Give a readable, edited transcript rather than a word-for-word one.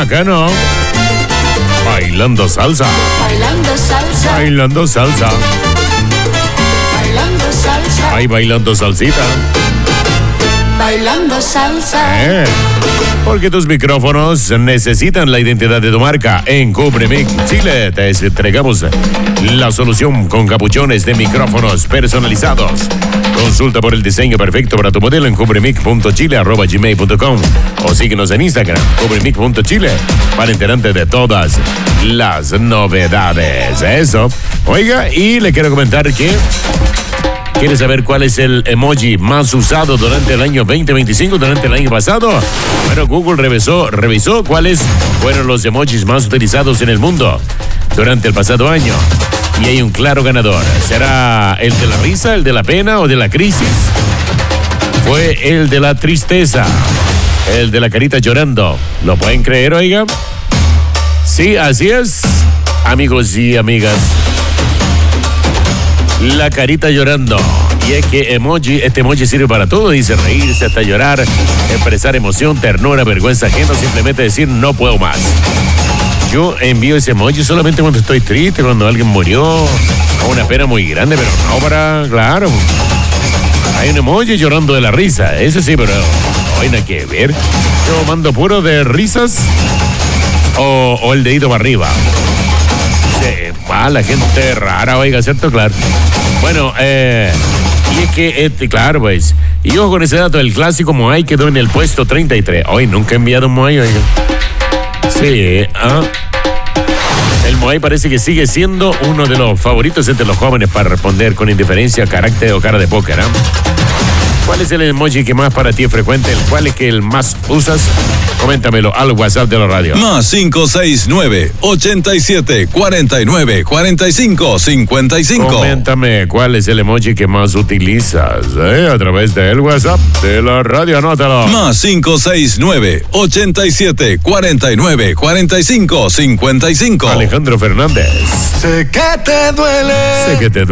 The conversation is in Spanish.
Macano. Bailando salsa. Bailando salsa. Bailando salsa. Bailando salsa. Ay, bailando salsita. Bailando salsa. Porque tus micrófonos necesitan la identidad de tu marca. En Cubremic Chile te entregamos la solución con capuchones de micrófonos personalizados. Consulta por el diseño perfecto para tu modelo en cubremic.chile@gmail.com o síguenos en Instagram, cubremic.chile, para enterarte de todas las novedades. Eso. Oiga, y le quiero comentar que... ¿Quieres saber cuál es el emoji más usado durante el año 2025, durante el año pasado? Bueno, Google revisó cuáles fueron los emojis más utilizados en el mundo durante el pasado año. Y hay un claro ganador. ¿Será el de la risa, el de la pena o de la crisis? Fue el de la tristeza, el de la carita llorando. ¿Lo pueden creer, oiga? Sí, así es, amigos y amigas. La carita llorando. Y es que este emoji sirve para todo. Dice reírse hasta llorar, expresar emoción, ternura, vergüenza ajena, simplemente decir no puedo más. Yo envío ese emoji solamente cuando estoy triste, cuando alguien murió, a una pena muy grande, pero no para, claro. Hay un emoji llorando de la risa, eso sí, pero no hay nada que ver. Yo mando puro de risas o el dedito para arriba. La gente rara, oiga, ¿cierto? Claro. Bueno, y es que, claro, pues. Y ojo con ese dato, el clásico Moai quedó en el puesto 33. Hoy nunca he enviado un Moai, oiga. Sí, El Moai parece que sigue siendo uno de los favoritos entre los jóvenes para responder con indiferencia, carácter o cara de póker, ¿eh? ¿Cuál es el emoji que más para ti es frecuente? ¿Cuál es que el más usas? Coméntamelo al WhatsApp de la radio. Más 569-87-49-45-55. Coméntame cuál es el emoji que más utilizas a través del WhatsApp de la radio. Anótalo. Más 569-87-49-45-55. Alejandro Fernández. Sé que te duele. Sé que te duele.